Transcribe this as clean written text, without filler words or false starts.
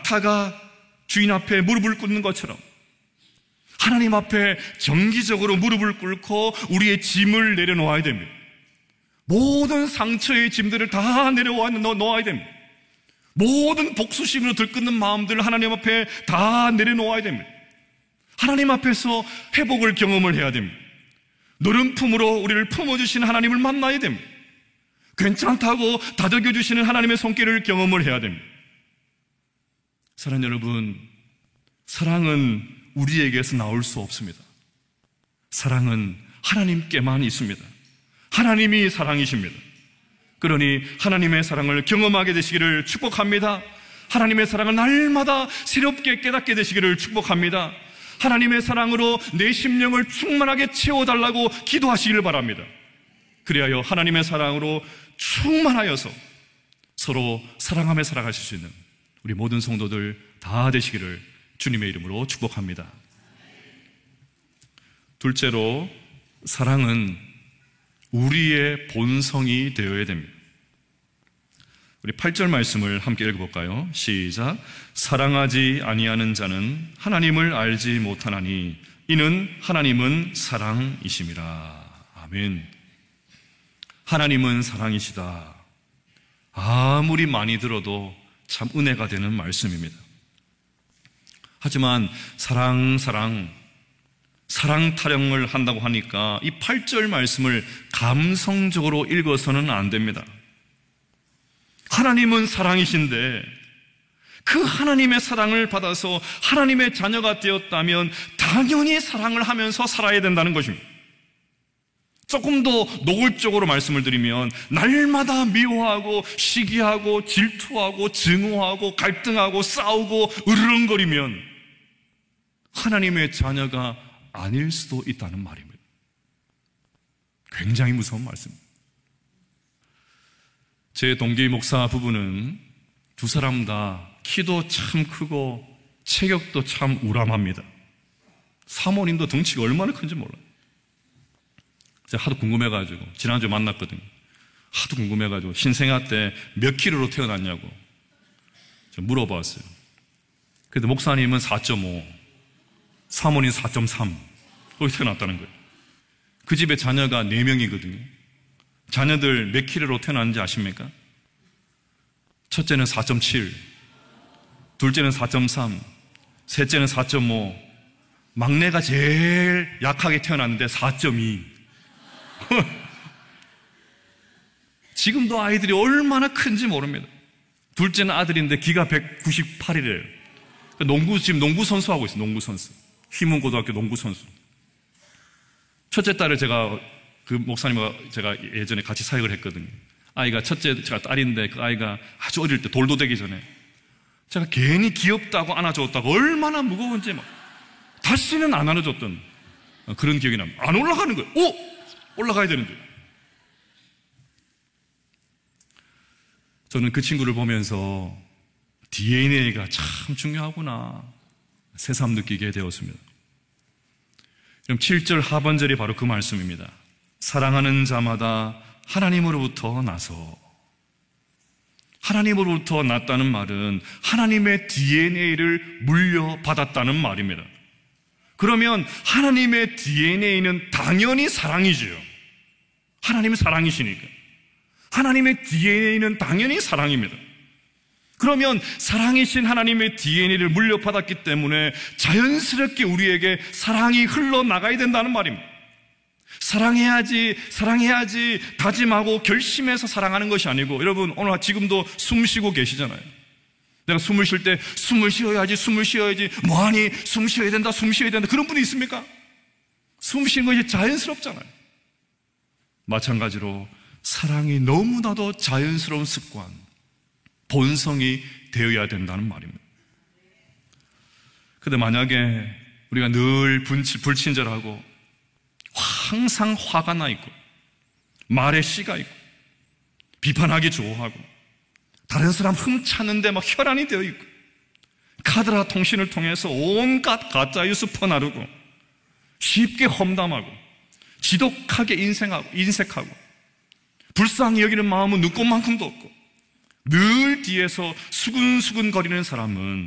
낙타가 주인 앞에 무릎을 꿇는 것처럼 하나님 앞에 정기적으로 무릎을 꿇고 우리의 짐을 내려놓아야 됩니다. 모든 상처의 짐들을 다 놓아야 됩니다. 모든 복수심으로 들끓는 마음들을 하나님 앞에 다 내려놓아야 됩니다. 하나님 앞에서 회복을 경험을 해야 됩니다. 너른 품으로 우리를 품어주시는 하나님을 만나야 됩니다. 괜찮다고 다독여주시는 하나님의 손길을 경험을 해야 됩니다. 사랑하는 여러분, 사랑은 우리에게서 나올 수 없습니다. 사랑은 하나님께만 있습니다. 하나님이 사랑이십니다. 그러니 하나님의 사랑을 경험하게 되시기를 축복합니다. 하나님의 사랑을 날마다 새롭게 깨닫게 되시기를 축복합니다. 하나님의 사랑으로 내 심령을 충만하게 채워달라고 기도하시기를 바랍니다. 그리하여 하나님의 사랑으로 충만하여서 서로 사랑하며 살아가실 수 있는 우리 모든 성도들 다 되시기를 주님의 이름으로 축복합니다. 둘째로, 사랑은 우리의 본성이 되어야 됩니다. 우리 8절 말씀을 함께 읽어볼까요? 시작. 사랑하지 아니하는 자는 하나님을 알지 못하나니 이는 하나님은 사랑이심이라. 아멘. 하나님은 사랑이시다. 아무리 많이 들어도 참 은혜가 되는 말씀입니다. 하지만 사랑 타령을 한다고 하니까 이 8절 말씀을 감성적으로 읽어서는 안 됩니다. 하나님은 사랑이신데 그 하나님의 사랑을 받아서 하나님의 자녀가 되었다면 당연히 사랑을 하면서 살아야 된다는 것입니다. 조금 더 노골적으로 말씀을 드리면 날마다 미워하고 시기하고 질투하고 증오하고 갈등하고 싸우고 으르렁거리면 하나님의 자녀가 아닐 수도 있다는 말입니다. 굉장히 무서운 말씀입니다. 제 동기 목사 부부는 두 사람 다 키도 참 크고 체격도 참 우람합니다. 사모님도 덩치가 얼마나 큰지 몰라요. 제가 하도 궁금해가지고 지난주에 만났거든요. 하도 궁금해가지고 신생아 때 몇 킬로로 태어났냐고 제가 물어봤어요. 그런데 목사님은 4.5, 사모님 4.3 거기 태어났다는 거예요. 그 집에 자녀가 4명이거든요. 자녀들 몇 킬로로 태어났는지 아십니까? 첫째는 4.7, 둘째는 4.3, 셋째는 4.5, 막내가 제일 약하게 태어났는데 4.2. 지금도 아이들이 얼마나 큰지 모릅니다. 둘째는 아들인데 기가 198이래요. 지금 농구 선수 하고 있어요. 농구 선수. 휘문고등학교 농구 선수. 첫째 딸을 제가 그 목사님과 제가 예전에 같이 사역을 했거든요. 아이가 첫째가 딸인데 그 아이가 아주 어릴 때 돌도 되기 전에 제가 괜히 귀엽다고 안아줬다고 얼마나 무거운지 막 다시는 안 안아줬던 그런 기억이 납니다. 안 올라가는 거예요. 올라가야 되는데. 저는 그 친구를 보면서 DNA가 참 중요하구나 새삼 느끼게 되었습니다. 그럼 7절 하반절이 바로 그 말씀입니다. 사랑하는 자마다 하나님으로부터 나서. 하나님으로부터 났다는 말은 하나님의 DNA를 물려받았다는 말입니다. 그러면 하나님의 DNA는 당연히 사랑이죠. 하나님은 사랑이시니까. 하나님의 DNA는 당연히 사랑입니다. 그러면 사랑이신 하나님의 DNA를 물려받았기 때문에 자연스럽게 우리에게 사랑이 흘러나가야 된다는 말입니다. 사랑해야지 다짐하고 결심해서 사랑하는 것이 아니고, 여러분 오늘 지금도 숨 쉬고 계시잖아요. 내가 숨을 쉴 때 숨을 쉬어야지 뭐하니 숨 쉬어야 된다 그런 분이 있습니까? 숨 쉬는 것이 자연스럽잖아요. 마찬가지로 사랑이 너무나도 자연스러운 습관, 본성이 되어야 된다는 말입니다. 그런데 만약에 우리가 늘 불친절하고 항상 화가 나 있고 말에 씨가 있고 비판하기 좋아하고 다른 사람 흠찾는데 막 혈안이 되어 있고 카드라 통신을 통해서 온갖 가짜뉴스 퍼나르고 쉽게 험담하고 지독하게 인색하고 불쌍히 여기는 마음은 눈꽃만큼도 없고 늘 뒤에서 수근수근 거리는 사람은